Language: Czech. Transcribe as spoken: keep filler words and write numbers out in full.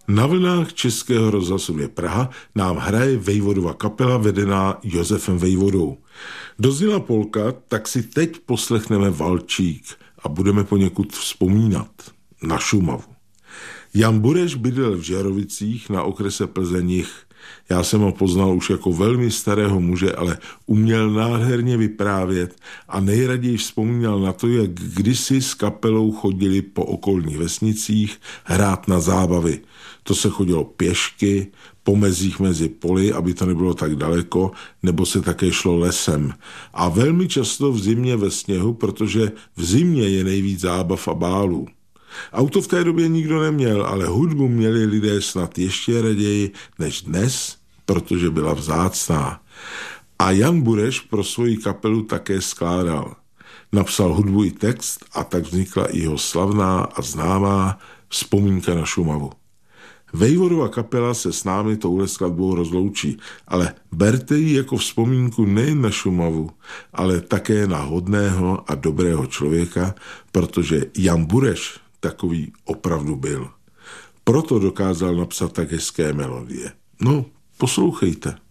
Na vlnách Českého rozhlasu je Praha nám hraje Vejvodova kapela vedená Josefem Vejvodou. Dozněla polka, tak si teď poslechneme valčík a budeme poněkud vzpomínat na Šumavu. Jan Bureš bydlel v Žarovicích na okrese Plzeň-Jih. Já jsem ho poznal už jako velmi starého muže, ale uměl nádherně vyprávět a nejraději vzpomínal na to, jak kdysi s kapelou chodili po okolních vesnicích hrát na zábavy. To se chodilo pěšky, po mezích mezi poli, aby to nebylo tak daleko, nebo se také šlo lesem. A velmi často v zimě ve sněhu, protože v zimě je nejvíc zábav a bálů. Auto v té době nikdo neměl, ale hudbu měli lidé snad ještě raději než dnes, protože byla vzácná. A Jan Bureš pro svoji kapelu také skládal. Napsal hudbu i text a tak vznikla i jeho slavná a známá Vzpomínka na Šumavu. Vejvodova kapela se s námi touhle skladbou rozloučí, ale berte ji jako vzpomínku nejen na Šumavu, ale také na hodného a dobrého člověka, protože Jan Bureš takový opravdu byl. Proto dokázal napsat tak hezké melodie. No, poslouchejte.